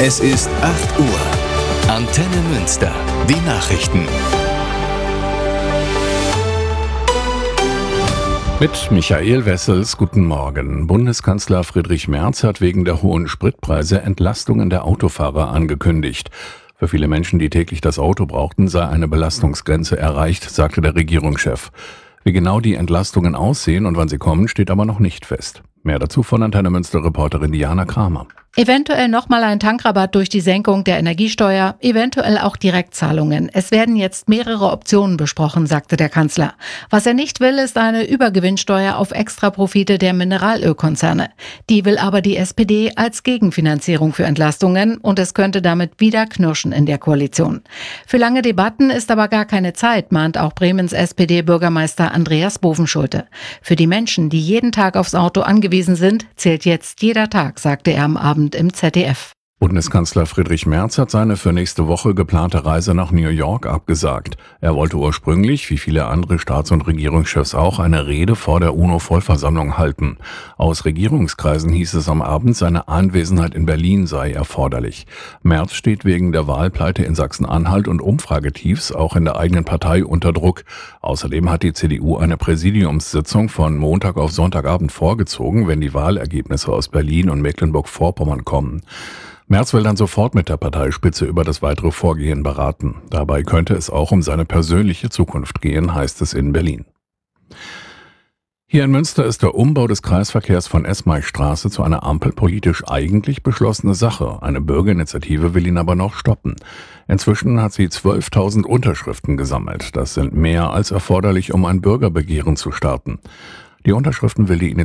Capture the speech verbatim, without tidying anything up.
Es ist acht Uhr. Antenne Münster. Die Nachrichten. Mit Michael Wessels, guten Morgen. Bundeskanzler Friedrich Merz hat wegen der hohen Spritpreise Entlastungen der Autofahrer angekündigt. Für viele Menschen, die täglich das Auto brauchten, sei eine Belastungsgrenze erreicht, sagte der Regierungschef. Wie genau die Entlastungen aussehen und wann sie kommen, steht aber noch nicht fest. Mehr dazu von Antenne Münster-Reporterin Diana Kramer. Eventuell nochmal ein Tankrabatt durch die Senkung der Energiesteuer, eventuell auch Direktzahlungen. Es werden jetzt mehrere Optionen besprochen, sagte der Kanzler. Was er nicht will, ist eine Übergewinnsteuer auf Extraprofite der Mineralölkonzerne. Die will aber die S P D als Gegenfinanzierung für Entlastungen und es könnte damit wieder knirschen in der Koalition. Für lange Debatten ist aber gar keine Zeit, mahnt auch Bremens S P D-Bürgermeister Andreas Bovenschulte. Für die Menschen, die jeden Tag aufs Auto angewiesen sind, zählt jetzt jeder Tag, sagte er am Abend im Z D F. Bundeskanzler Friedrich Merz hat seine für nächste Woche geplante Reise nach New York abgesagt. Er wollte ursprünglich, wie viele andere Staats- und Regierungschefs auch, eine Rede vor der UNO-Vollversammlung halten. Aus Regierungskreisen hieß es am Abend, seine Anwesenheit in Berlin sei erforderlich. Merz steht wegen der Wahlpleite in Sachsen-Anhalt und Umfragetiefs auch in der eigenen Partei unter Druck. Außerdem hat die C D U eine Präsidiumssitzung von Montag auf Sonntagabend vorgezogen, wenn die Wahlergebnisse aus Berlin und Mecklenburg-Vorpommern kommen. Merz will dann sofort mit der Parteispitze über das weitere Vorgehen beraten. Dabei könnte es auch um seine persönliche Zukunft gehen, heißt es in Berlin. Hier in Münster ist der Umbau des Kreisverkehrs von Esmeichstraße zu einer Ampel politisch eigentlich beschlossene Sache. Eine Bürgerinitiative will ihn aber noch stoppen. Inzwischen hat sie zwölftausend Unterschriften gesammelt. Das sind mehr als erforderlich, um ein Bürgerbegehren zu starten. Die Unterschriften will die